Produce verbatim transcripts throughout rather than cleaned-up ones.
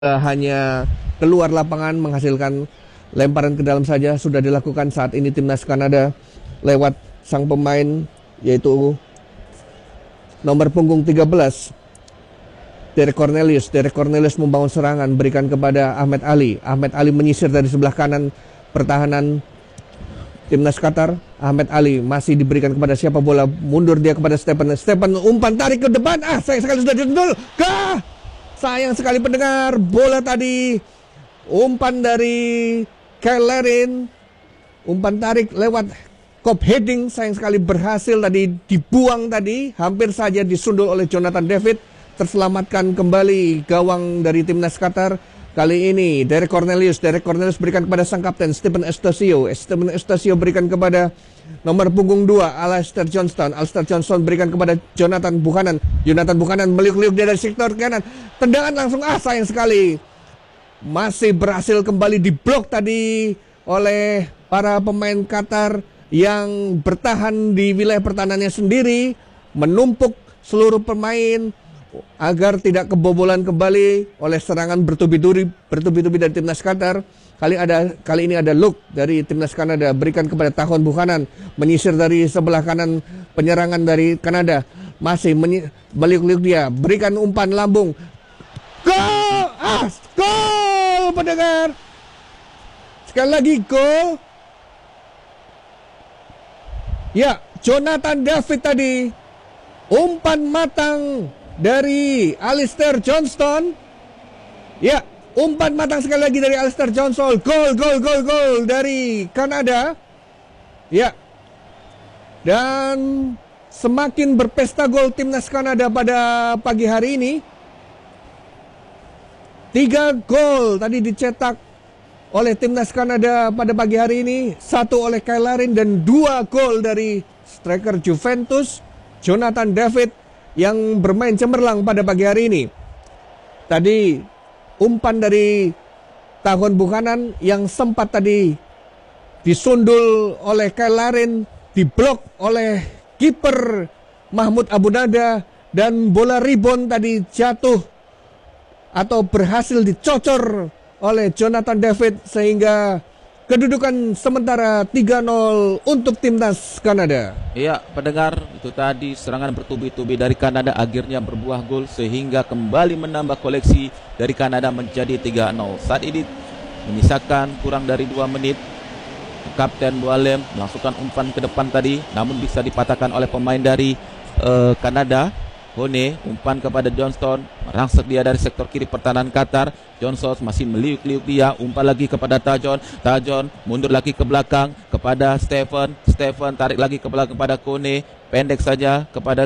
uh, hanya keluar lapangan menghasilkan lemparan ke dalam saja sudah dilakukan saat ini timnas Kanada lewat sang pemain yaitu nomor punggung tiga belas Derek Cornelius. Derek Cornelius membangun serangan, berikan kepada Ahmed Ali. Ahmed Ali menyisir dari sebelah kanan pertahanan timnas Qatar. Ahmed Ali masih diberikan kepada siapa bola, mundur dia kepada Stephen. Stephen umpan tarik ke depan. Ah, sayang sekali sudah ditendul. Kah? Sayang sekali pendengar, bola tadi umpan dari Kyle Larin, umpan tarik lewat kop heading, sayang sekali berhasil tadi dibuang tadi, hampir saja disundul oleh Jonathan David. Terselamatkan kembali gawang dari timnas Qatar. Kali ini Derek Cornelius, Derek Cornelius berikan kepada sang kapten Stephen Eustasio. Stephen Eustasio berikan kepada nomor punggung dua Alistair Johnston. Alistair Johnston berikan kepada Jonathan Buchanan. Jonathan Buchanan meliuk-liuk dia dari sektor kanan. Tendangan langsung, ah sayang sekali. Masih berhasil kembali diblok tadi oleh para pemain Qatar yang bertahan di wilayah pertahanannya sendiri, menumpuk seluruh pemain agar tidak kebobolan kembali oleh serangan bertubi-tubi bertubi-tubi dari timnas Qatar. Kali ada kali ini ada Luke dari timnas Kanada, berikan kepada Tahon Buchanan, menyisir dari sebelah kanan penyerangan dari Kanada, masih meliuk-liuk dia, berikan umpan lambung. Gol! Ah, gol pendengar. Sekali lagi gol. Ya, Jonathan David tadi umpan matang dari Alistair Johnston. Ya, umpan matang sekali lagi dari Alistair Johnston. Gol, gol, gol, gol dari Kanada. Ya. Dan semakin berpesta gol timnas Kanada pada pagi hari ini. Tiga gol tadi dicetak oleh timnas Kanada pada pagi hari ini. Satu oleh Kyle Larin dan dua gol dari striker Juventus Jonathan David yang bermain cemerlang pada pagi hari ini. Tadi umpan dari Tahon Buchanan yang sempat tadi disundul oleh Kyle Larin, diblok oleh kiper Mahmud Abu Nada, dan bola rebound tadi jatuh atau berhasil dicocor oleh Jonathan David sehingga kedudukan sementara tiga nol untuk timnas Kanada. Iya, pendengar, itu tadi serangan bertubi-tubi dari Kanada akhirnya berbuah gol sehingga kembali menambah koleksi dari Kanada menjadi tiga nol. Saat ini menyisakan kurang dari dua menit. Kapten Boalem melakukan umpan ke depan tadi, namun bisa dipatahkan oleh pemain dari uh, Kanada. Hone umpan kepada Johnston, merangsek dia dari sektor kiri pertahanan Qatar. Johnston masih meliuk-liuk dia, umpan lagi kepada Tajon. Tajon mundur lagi ke belakang kepada Stephen. Stephen tarik lagi ke belakang kepada Kone, pendek saja kepada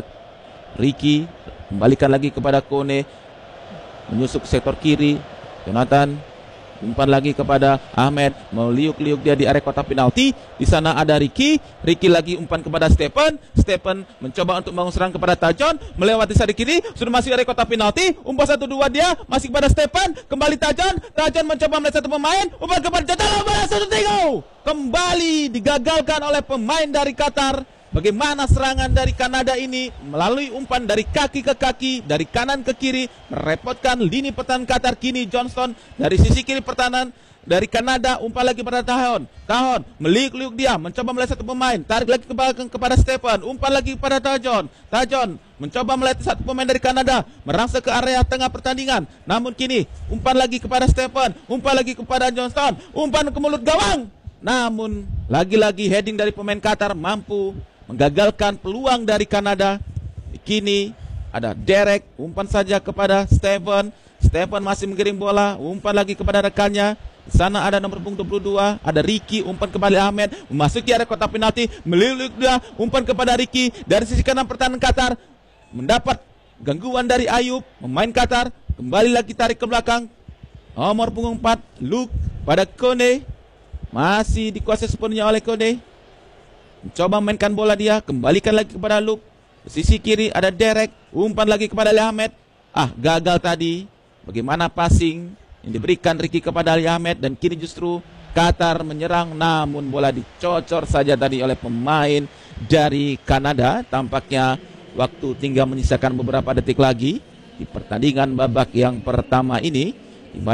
Ricky, kembalikan lagi kepada Kone, menyusup sektor kiri. Jonathan umpan lagi kepada Ahmed, meliuk-liuk dia di area kotak penalti. Di sana ada Ricky. Ricky lagi umpan kepada Stephen. Stephen mencoba untuk membangun serang kepada Tajon, melewati sari kiri, sudah masuk area kotak penalti. Umpan satu dua dia masih kepada Stephen. Kembali Tajon. Tajon mencoba melihat satu pemain. Umpan kepada Tajon, bola satu tiga. Kembali digagalkan oleh pemain dari Qatar. Bagaimana serangan dari Kanada ini melalui umpan dari kaki ke kaki, dari kanan ke kiri, merepotkan lini pertahanan Qatar. Kini Johnston dari sisi kiri pertahanan dari Kanada, umpan lagi pada Tahon. Tahon meliuk-liuk dia, mencoba melihat satu pemain, tarik lagi ke belakang kepada Stephen, umpan lagi kepada Tajon. Tajon mencoba melihat satu pemain dari Kanada, merangsek ke area tengah pertandingan. Namun kini umpan lagi kepada Stephen, umpan lagi kepada Johnston, umpan ke mulut gawang. Namun lagi-lagi heading dari pemain Qatar mampu menggagalkan peluang dari Kanada. Kini ada Derek, umpan saja kepada Stephen. Stephen masih mengirim bola, umpan lagi kepada rekannya. Di sana ada nomor punggung dua puluh dua, ada Ricky, umpan kembali Ahmed, memasuki area kotak penalti, meliuk dia, umpan kepada Ricky dari sisi kanan pertahanan Qatar, mendapat gangguan dari Ayub, pemain Qatar, kembali lagi tarik ke belakang. Nomor punggung empat, Luke pada Kone, masih dikuasai sepenuhnya oleh Kone. Mencoba mainkan bola dia, kembalikan lagi kepada Luke. Di sisi kiri ada Derek, umpan lagi kepada Ali Ahmed. Ah, gagal tadi. Bagaimana passing yang diberikan Ricky kepada Ali Ahmed, dan kini justru Qatar menyerang, namun bola dicocor saja tadi oleh pemain dari Kanada. Tampaknya waktu tinggal menyisakan beberapa detik lagi di pertandingan babak yang pertama ini.